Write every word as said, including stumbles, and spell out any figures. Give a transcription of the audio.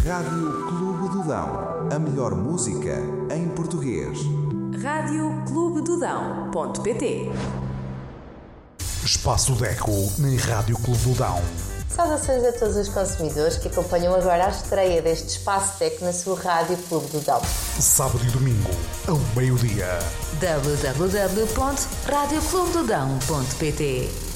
Rádio Clube do Dão. A melhor música em português. rádio clube do dão ponto pt. Espaço Deco na Rádio Clube do Dão. Saudações a todos os consumidores que acompanham agora a estreia deste Espaço Deco na sua Rádio Clube do Dão. Sábado e domingo, ao meio-dia. w w w ponto rádio clube do dão ponto pt